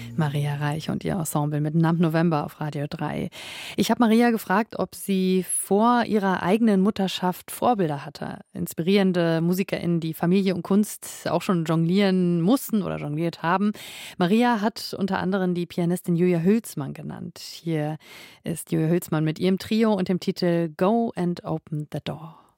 Maria Reich und ihr Ensemble mit Numb November auf Radio 3. Ich habe Maria gefragt, ob sie vor ihrer eigenen Mutterschaft Vorbilder hatte. Inspirierende MusikerInnen, die Familie und Kunst auch schon jonglieren mussten oder jongliert haben. Maria hat unter anderem die Pianistin Julia Hülsmann genannt. Hier ist Julia Hülsmann mit ihrem Trio und dem Titel Go and Open the Door.